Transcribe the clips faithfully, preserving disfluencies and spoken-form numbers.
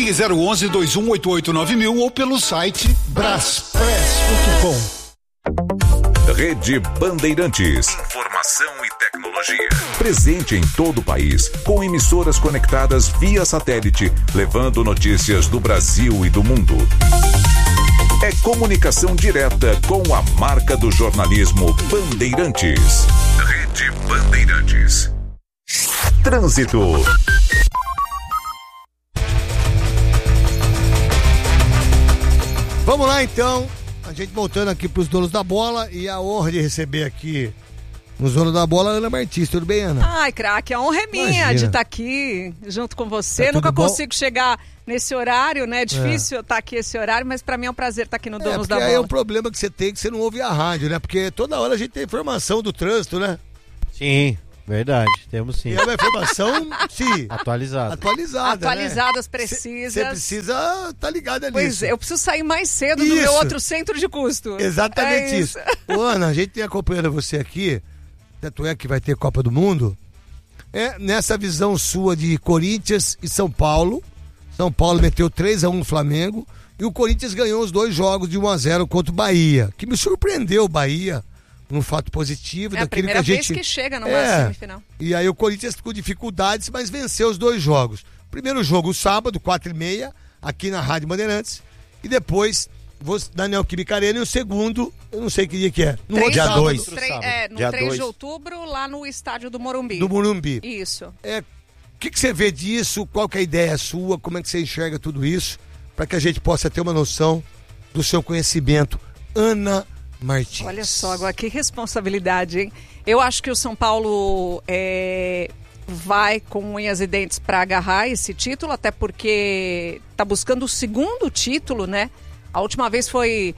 Ligue zero onze, dois um oito oito nove mil ou pelo site braspress ponto com. Rede Bandeirantes. Informação e tecnologia. Presente em todo o país, com emissoras conectadas via satélite, levando notícias do Brasil e do mundo. É comunicação direta com a marca do jornalismo Bandeirantes. Rede Bandeirantes. Trânsito. Vamos lá então, a gente voltando aqui para os donos da bola e a honra de receber aqui nos donos da bola, Ana Martins. Tudo bem, Ana? Ai, craque, a honra é minha. Imagina. De estar aqui junto com você. Tá Nunca bom? consigo chegar nesse horário, né? É difícil estar aqui esse horário, mas para mim é um prazer estar aqui no Donos é, da Bola. Aí é um problema que você tem, que você não ouve a rádio, né? Porque toda hora a gente tem informação do trânsito, né? Sim, verdade, temos sim. E é uma informação, sim, atualizada. Atualizada, Atualizadas, né? precisas. Você precisa estar tá ligado ali. Pois é, eu preciso sair mais cedo isso. do meu outro centro de custo. Exatamente é isso. isso. Ô, Ana, a gente tem acompanhando você aqui, tanto é que vai ter Copa do Mundo, é nessa visão sua de Corinthians e São Paulo. São Paulo meteu três a um no Flamengo e o Corinthians ganhou os dois jogos de um a zero contra o Bahia, que me surpreendeu o Bahia, num fato positivo. É a daquilo primeira que a gente... vez que chega numa é. semifinal. E aí o Corinthians com dificuldades, mas venceu os dois jogos. Primeiro jogo, sábado, quatro e meia, aqui na Rádio Bandeirantes, e depois da Neoquímica Arena, e o segundo, eu não sei que dia que é. No três, dia dois. É, no dia três dois. de outubro, lá no estádio do Morumbi. Do Morumbi. Isso. É, o que, que você vê disso? Qual que é a ideia sua? Como é que você enxerga tudo isso? Para que a gente possa ter uma noção do seu conhecimento. Ana Martins. Olha só, agora que responsabilidade, hein? Eu acho que o São Paulo é, vai com unhas e dentes para agarrar esse título, até porque tá buscando o segundo título, né? A última vez foi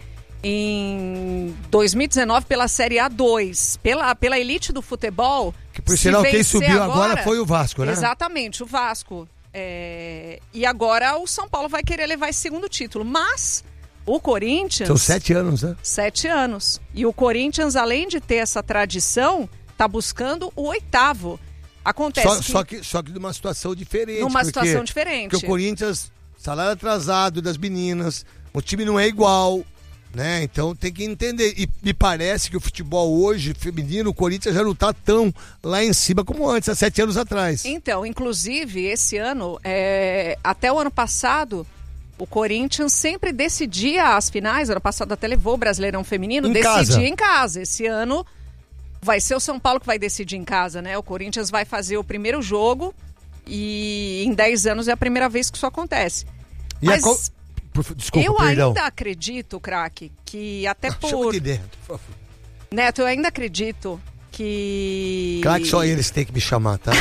em dois mil e dezenove pela Série A dois, pela, pela elite do futebol. Que por sinal quem subiu agora, agora foi o Vasco, né? Exatamente, o Vasco. É, e agora o São Paulo vai querer levar esse segundo título, mas o Corinthians... São sete anos, né? Sete anos. E o Corinthians, além de ter essa tradição, tá buscando o oitavo. Acontece só, que... Só que... Só que numa situação diferente. Numa porque, situação diferente. Porque o Corinthians, salário atrasado das meninas, o time não é igual, né? Então tem que entender. E me parece que o futebol hoje, feminino, o Corinthians já não tá tão lá em cima como antes, há sete anos atrás. Então, inclusive, esse ano, é... até o ano passado... O Corinthians sempre decidia as finais, ano passado até levou o Brasileirão Feminino, em decidia casa. em casa. Esse ano vai ser o São Paulo que vai decidir em casa, né? O Corinthians vai fazer o primeiro jogo e em dez anos é a primeira vez que isso acontece. E Mas co... Desculpa, eu perdão. ainda acredito, craque, que até Não, por... chama de Neto, por favor. Neto, eu ainda acredito que... Claro que só eles têm que me chamar, tá?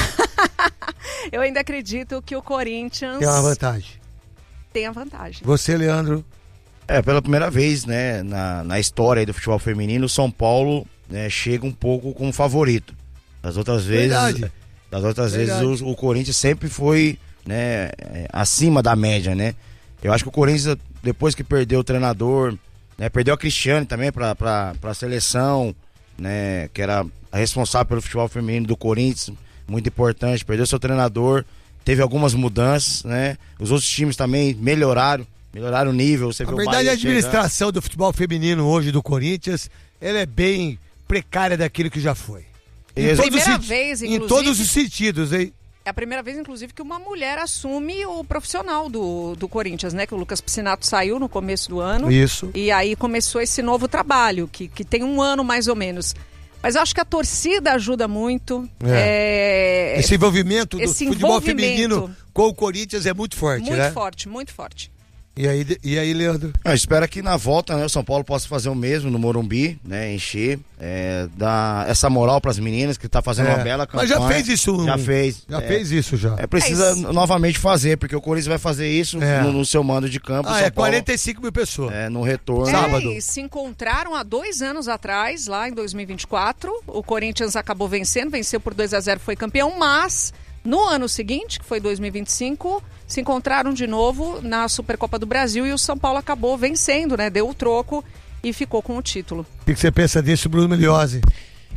Eu ainda acredito que o Corinthians... Tem uma vantagem. Tem a vantagem. Você, Leandro? É, pela primeira vez, né, na, na história aí do futebol feminino, o São Paulo, né, chega um pouco como favorito. Das outras vezes, Verdade. das outras Verdade. vezes o, o Corinthians sempre foi, né, acima da média, né? Eu acho que o Corinthians, depois que perdeu o treinador, né, perdeu a Cristiane também para para a seleção, né, que era a responsável pelo futebol feminino do Corinthians, muito importante, perdeu seu treinador. Teve algumas mudanças, né? Os outros times também melhoraram, melhoraram o nível. Você A vê verdade, o Bahia a administração chegando. do futebol feminino hoje do Corinthians, ela é bem precária daquilo que já foi. Em Exato. todos, os, Primeira sen- vez, em inclusive- todos os sentidos, hein? É a primeira vez, inclusive, que uma mulher assume o profissional do, do Corinthians, né? Que o Lucas Piscinato saiu no começo do ano. Isso. E aí começou esse novo trabalho, que, que tem um ano mais ou menos. Mas eu acho que a torcida ajuda muito. É. É... Esse envolvimento do esse futebol envolvimento. feminino com o Corinthians é muito forte, Muito né? forte, muito forte. E aí, e aí, Leandro? Eu espero que na volta, né, o São Paulo possa fazer o mesmo no Morumbi, né? Encher, é, dar essa moral para as meninas que tá fazendo É. uma bela Mas campanha. já fez isso. Já fez. Já é, fez isso já. É, precisa É isso. novamente fazer, porque o Corinthians vai fazer isso É. no, no seu mando de campo. o Ah, São é Paulo, quarenta e cinco mil pessoas. é, no retorno. Sábado. É, e se encontraram há dois anos atrás, lá em dois mil e vinte e quatro. O Corinthians acabou vencendo, venceu por dois a zero, foi campeão, mas no ano seguinte, que foi dois mil e vinte e cinco, se encontraram de novo na Supercopa do Brasil e o São Paulo acabou vencendo, né? Deu o troco e ficou com o título. O que que você pensa disso, Bruno Migliozzi?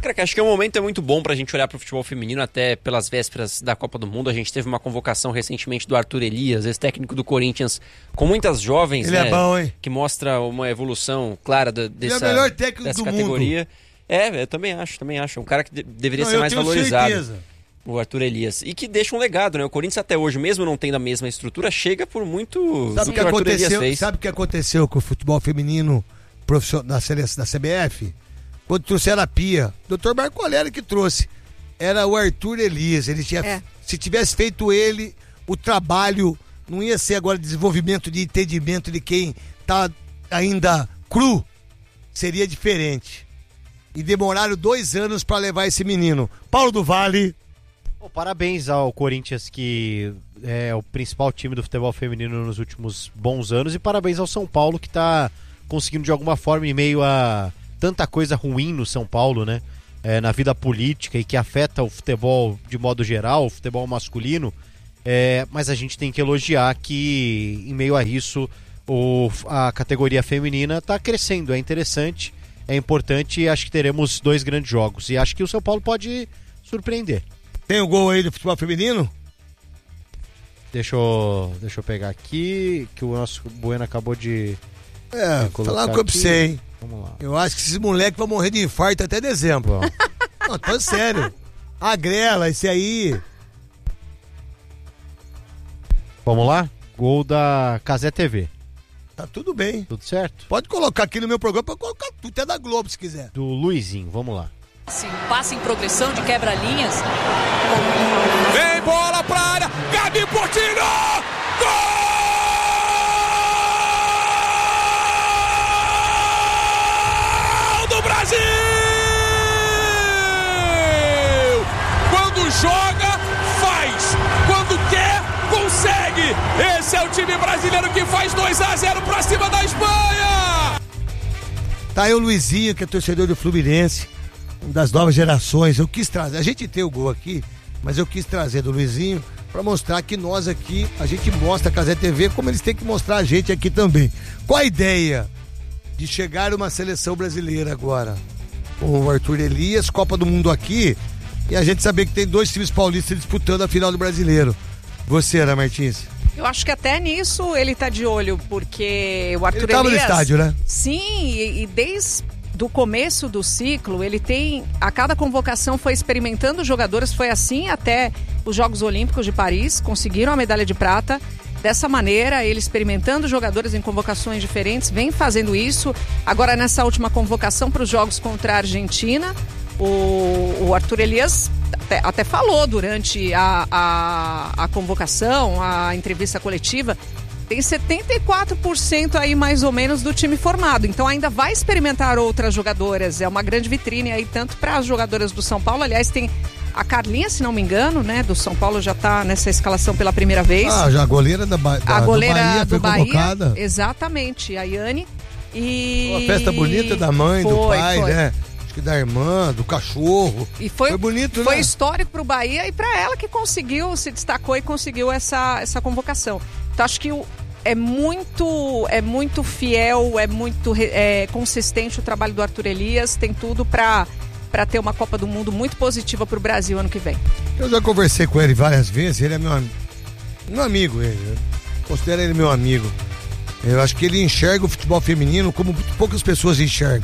Cara, acho que o momento é muito bom pra gente olhar pro futebol feminino, até pelas vésperas da Copa do Mundo. A gente teve uma convocação recentemente do Arthur Elias, ex-técnico do Corinthians, com muitas jovens, Ele né? é bom, hein? Que mostra uma evolução clara da, dessa, Ele é o melhor técnico dessa do categoria. mundo. É, eu também acho, também acho. É um cara que de- deveria Não, ser eu mais tenho valorizado. certeza. O Arthur Elias. E que deixa um legado, né? O Corinthians até hoje, mesmo não tendo a mesma estrutura, chega por muito Sabe do o que que o Arthur Elias aconteceu? fez. Sabe o que aconteceu com o futebol feminino profissional da seleção da C B F? Quando trouxeram a Pia, doutor Marco Aurélio que trouxe. Era o Arthur Elias. Ele tinha, É. Se tivesse feito ele, o trabalho não ia ser agora desenvolvimento de entendimento de quem tá ainda cru. Seria diferente. E demoraram dois anos para levar esse menino. Paulo do Vale. Pô, parabéns ao Corinthians, que é o principal time do futebol feminino nos últimos bons anos, e parabéns ao São Paulo, que está conseguindo de alguma forma, em meio a tanta coisa ruim no São Paulo, né? É, na vida política e que afeta o futebol de modo geral, o futebol masculino, é, mas a gente tem que elogiar que, em meio a isso, o, a categoria feminina está crescendo. É interessante, é importante, e acho que teremos dois grandes jogos. E acho que o São Paulo pode surpreender. Tem o gol aí do futebol feminino? Deixa eu, deixa eu pegar aqui, que o nosso Bueno acabou de... É, colocar falar uma coisa pra aqui. você, hein? Vamos lá. Eu acho que esses moleques vão morrer de infarto até dezembro. Bom. Não, tô sério. A grela, esse aí. Vamos lá? Gol da Cazé T V. Tá tudo bem. Tudo certo? Pode colocar aqui no meu programa, pode colocar tudo, até da Globo se quiser. Do Luizinho, vamos lá. Passa em progressão de quebra-linhas. Vem bola pra área, Gabi Portillo! Gol do Brasil! Quando joga, faz. Quando quer, consegue. Esse é o time brasileiro que faz dois a zero pra cima da Espanha. Tá aí o Luizinho, que é torcedor do Fluminense, um das novas gerações. Eu quis trazer, a gente tem o gol aqui, mas eu quis trazer do Luizinho pra mostrar que nós aqui, a gente mostra a Cazé T V como eles têm que mostrar a gente aqui também. Qual a ideia de chegar uma seleção brasileira agora? O Arthur Elias, Copa do Mundo aqui, e a gente saber que tem dois times paulistas disputando a final do Brasileiro. Você, Ana Martins? Eu acho que até nisso ele tá de olho, porque o Arthur Ele tava no Elias... estádio, né? Sim, e, e desde do começo do ciclo, ele tem, a cada convocação foi experimentando jogadores, foi assim até os Jogos Olímpicos de Paris, conseguiram a medalha de prata. Dessa maneira, ele experimentando jogadores em convocações diferentes, vem fazendo isso. Agora, nessa última convocação para os Jogos contra a Argentina, o, o Arthur Elias até, até falou durante a, a, a convocação, a entrevista coletiva, tem setenta e quatro por cento aí mais ou menos do time formado. Então ainda vai experimentar outras jogadoras. É uma grande vitrine aí, tanto para as jogadoras do São Paulo. Aliás, tem a Carlinha, se não me engano, né, do São Paulo, já está nessa escalação pela primeira vez. Ah, já a goleira da, ba da a goleira do Bahia do foi Bahia, convocada. Exatamente, a Yane. E... Uma festa bonita da mãe, foi, do pai, foi. né? Acho que da irmã, do cachorro. E foi, foi bonito, foi né? histórico pro Bahia e para ela que conseguiu, se destacou e conseguiu essa, essa convocação. Então acho que o, é muito é muito fiel, é muito é, consistente o trabalho do Arthur Elias, tem tudo para para ter uma Copa do Mundo muito positiva pro Brasil ano que vem. Eu já conversei com ele várias vezes, ele é meu, meu amigo, ele. Eu considero ele meu amigo. Eu acho que ele enxerga o futebol feminino como poucas pessoas enxergam.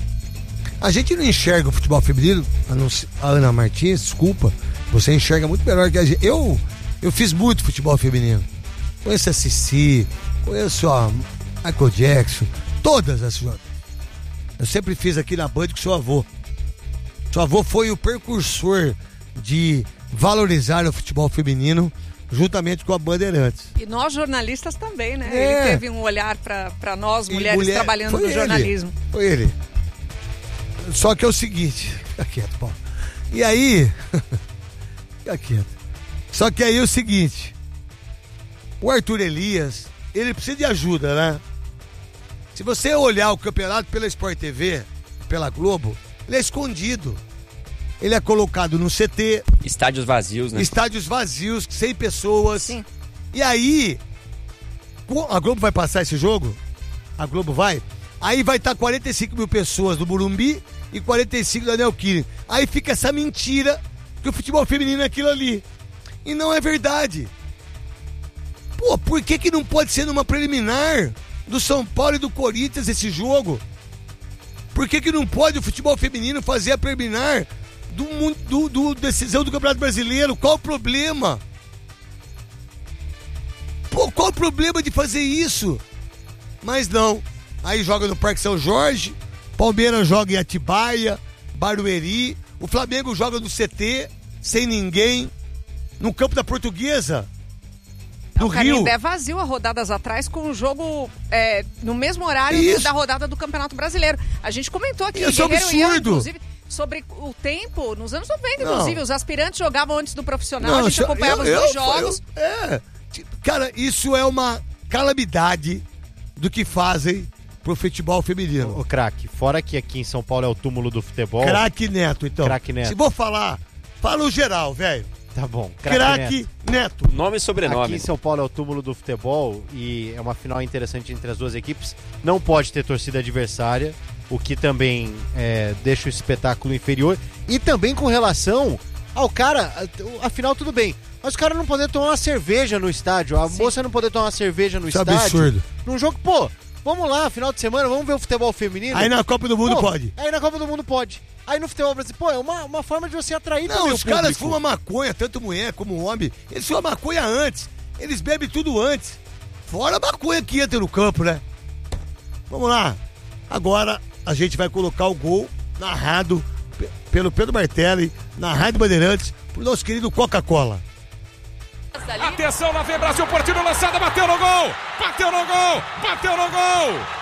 A gente não enxerga o futebol feminino, a, não, a Ana Martins, desculpa, você enxerga muito melhor que a gente. Eu, eu fiz muito futebol feminino. Conheço a Cici, conheço a Michael Jackson, todas as jogadoras. Eu sempre fiz aqui na Band com seu avô. Seu avô foi o precursor de valorizar o futebol feminino juntamente com a Bandeirantes. E nós jornalistas também, né? É. Ele teve um olhar para nós, E mulheres mulher- trabalhando foi no ele, jornalismo. Foi ele. Só que é o seguinte, fica quieto, Paulo. E aí, fica quieto. Só que aí é o seguinte, o Arthur Elias, ele precisa de ajuda, né? Se você olhar o campeonato pela Sport T V, pela Globo, ele é escondido. Ele é colocado no C T, Estádios vazios, né? estádios vazios, cem pessoas. Sim. E aí, a Globo vai passar esse jogo? A Globo vai? Aí vai estar quarenta e cinco mil pessoas no Morumbi e quarenta e cinco da Neoquímica. Aí fica essa mentira que o futebol feminino é aquilo ali. E não é verdade. Pô, por que que não pode ser numa preliminar do São Paulo e do Corinthians esse jogo? Por que que não pode o futebol feminino fazer a preliminar do, do, do decisão do Campeonato Brasileiro? Qual o problema? Pô, qual o problema de fazer isso? Mas não. Aí joga no Parque São Jorge, Palmeiras joga em Atibaia, Barueri, o Flamengo joga no C T, sem ninguém, no campo da Portuguesa. No o Rio. Canindé vazio há rodadas atrás com o jogo é, no mesmo horário Isso. da rodada do Campeonato Brasileiro. A gente comentou aqui, Isso é Guerreiro absurdo. e eu, inclusive, sobre o tempo, nos anos noventa, Não. inclusive, os aspirantes jogavam antes do profissional, Não, a gente isso- acompanhava eu- os dois eu- jogos. eu- é, tipo, cara, isso é uma calamidade do que fazem pro futebol feminino. Ô, craque, fora que aqui em São Paulo é o túmulo do futebol. Craque Neto, então. Craque Neto. Se vou falar, fala o geral, velho. Tá bom. Craque Craque Neto. Neto. Nome e sobrenome. Aqui em São Paulo é o túmulo do futebol e é uma final interessante entre as duas equipes. Não pode ter torcida adversária, o que também é, deixa o espetáculo inferior. E também com relação ao cara, afinal tudo bem, mas o cara não poder tomar uma cerveja no estádio, a Sim. moça não poder tomar uma cerveja no Isso é estádio. absurdo. Num jogo, pô, vamos lá, final de semana, vamos ver o futebol feminino. Aí na Copa do Mundo Pô, pode. Aí na Copa do Mundo pode. Aí no futebol brasileiro, pô, é uma, uma forma de você atrair Não, também os o caras público. fumam maconha, tanto mulher como homem. Eles fumam maconha antes. Eles bebem tudo antes. Fora a maconha que entra no campo, né? Vamos lá. Agora a gente vai colocar o gol narrado pe- pelo Pedro Martelli, na Rádio Bandeirantes, pro nosso querido Coca-Cola. Atenção, lá vem Brasil, Portinho lançada, bateu no gol! Bateu no gol! Bateu no gol!